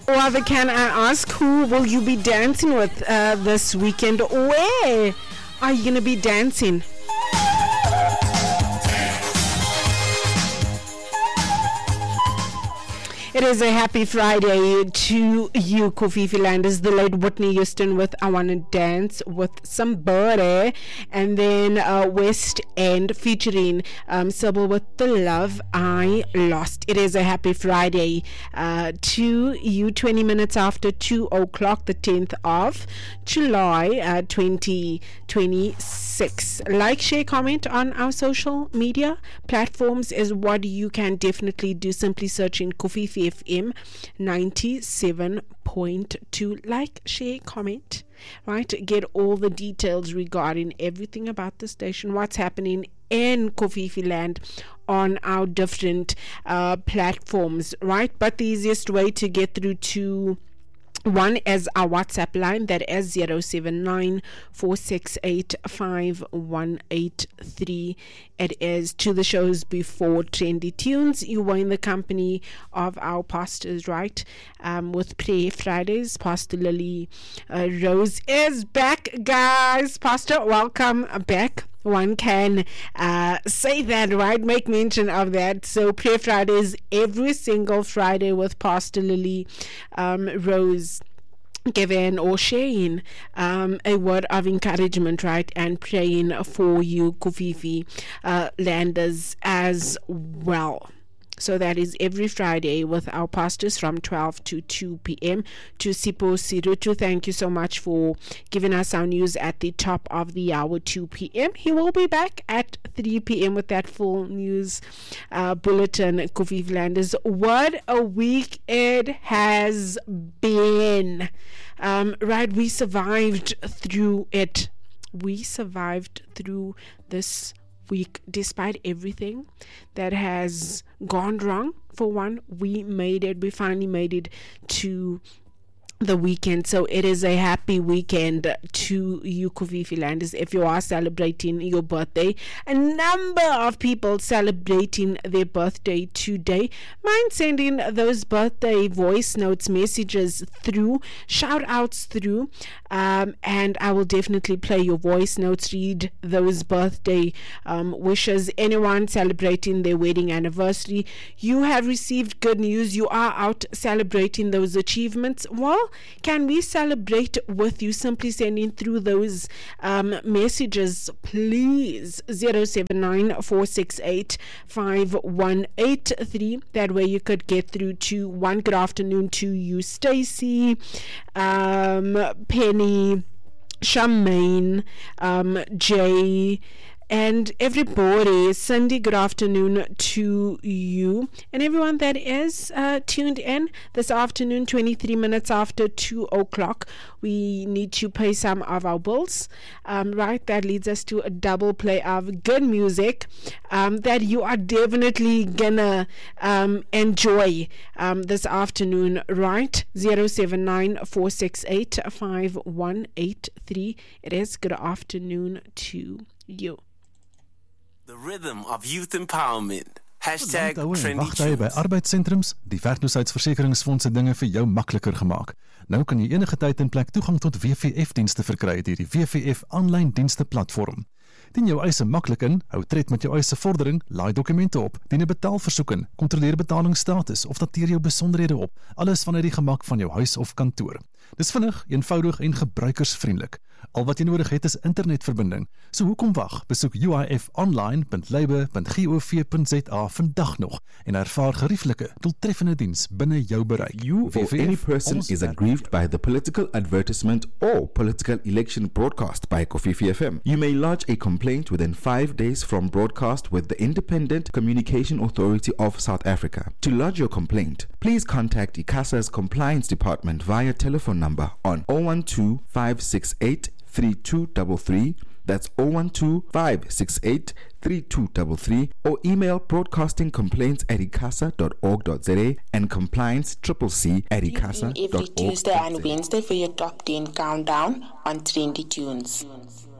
Or can I ask, who will you be dancing with this weekend? Where are you going to be dancing? It is a happy Friday to you, Kofifi Landers. The late Whitney Houston with I Wanna Dance with Somebody, and then West End featuring Sybil with The Love I Lost. It is a happy Friday to you, 20 minutes after 2 o'clock, the 10th of July 2026. Like, share, comment on our social media platforms is what you can definitely do. Simply search in Kofifi FM 97.2. Like, share, comment, right? Get all the details regarding everything about the station, what's happening in Kofifi Land on our different platforms, right? But the easiest way to get through to one is our WhatsApp line, that is 079-468-5183. It is to the shows before Trendy Tunes. You were in the company of our pastors, right? With Prayer Fridays. Pastor Lily Rose is back, guys. Pastor, welcome back. One can say that, right? Make mention of that. So Prayer Fridays every single Friday with Pastor Lily Rose, giving or sharing a word of encouragement, right? And praying for you, Kofifi Landers, as well. So that is every Friday with our pastors from 12 to 2 p.m. To Sipho Sirutu, thank you so much for giving us our news at the top of the hour, 2 p.m. He will be back at 3 p.m. with that full news bulletin. Kofifi Landers, what a week it has been. Right, we survived through it. We survived through this week, despite everything that has gone wrong. For one, we made it. We finally made it to the weekend. So it is a happy weekend to you, Kofifi Landers. If you are celebrating your birthday, a number of people celebrating their birthday today. Mind sending those birthday voice notes, messages through, shout outs through, and I will definitely play your voice notes, read those birthday wishes. Anyone celebrating their wedding anniversary, you have received good news. You are out celebrating those achievements. Well, can we celebrate with you? Simply sending through those messages, please. 079-468-5183. That way you could get through to one. Good afternoon to you, Stacy, Penny, Charmaine, Jay, and everybody. Cindy, good afternoon to you, and everyone that is tuned in this afternoon, 23 minutes after 2 o'clock. We need to pay some of our bills, right? That leads us to a double play of good music that you are definitely gonna enjoy this afternoon, right? 079-468-5183. It is good afternoon to you. The rhythm of youth empowerment. Hashtag Trendy Tunes. By arbeidssentrums, die werkloosheidsversekeringsfonds het dinge vir jou makliker gemaak. Nou kan jy enige tyd en plek toegang tot WVF-dienste verkry deur die WVF aanlyn dienste platform. Dien jou eise maklik in, hou tred met jou eise vordering, laai dokumente op, dien 'n betaalversoek in, kontroleer betalingsstatus of dateer jou besonderhede op, alles vanuit die gemak van jou huis of kantoor. Dis vinnig, eenvoudig en gebruikersvriendelik. Al wat jy nodig het is internetverbinding. So hoekom wag? Besoek uifonline.labour.gov.za vandag nog en ervaar gerieflike, doeltreffende diens binne jou bereik. You or any person is aggrieved by the political advertisement or political election broadcast by Kofifi FM. You may lodge a complaint within 5 days from broadcast with the Independent Communication Authority of South Africa. To lodge your complaint, please contact ICASA's Compliance Department via telephone number on 012-568-3233, that's 012-568-3233, or email broadcastingcomplaints@icasa.org.za and compliance@icasa.org.za. Every Tuesday and Wednesday for your top 10 countdown on Trendy Tunes.